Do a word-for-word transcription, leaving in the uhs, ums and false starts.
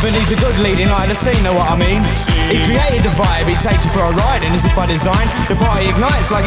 and he's a good leading light of the scene, know what I mean? He created the vibe, he takes you for a ride, and this is by design. The party ignites like